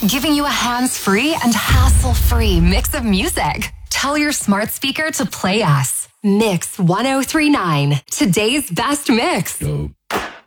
giving you a hands-free and hassle-free mix of music. Tell your smart speaker to play us. Mix 1039, today's best mix. Dope.